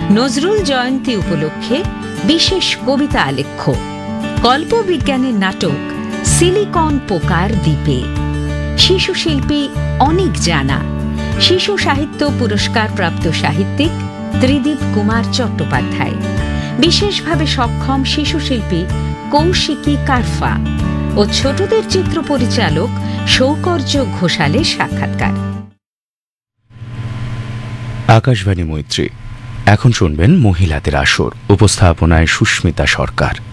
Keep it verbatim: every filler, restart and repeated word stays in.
নজরুল জয়ন্তী উপলক্ষে বিশেষ কবিতা আলেখ্য, কল্পবিজ্ঞানের নাটক সিলিকন পোকার দ্বীপে, শিশু শিল্পী অনেক জানা, শিশু সাহিত্য পুরস্কার প্রাপ্ত সাহিত্যিক ত্রিদীপ কুমার চট্টোপাধ্যায়, বিশেষভাবে সক্ষম শিশু শিল্পী কৌশিকী কারফা ও ছোটদের চিত্র পরিচালক সৌকর্য ঘোষালের সাক্ষাৎকার। আকাশবাণী মৈত্রী। এখন শুনবেন মহিলাদের আসর, উপস্থাপনায় সুস্মিতা সরকার।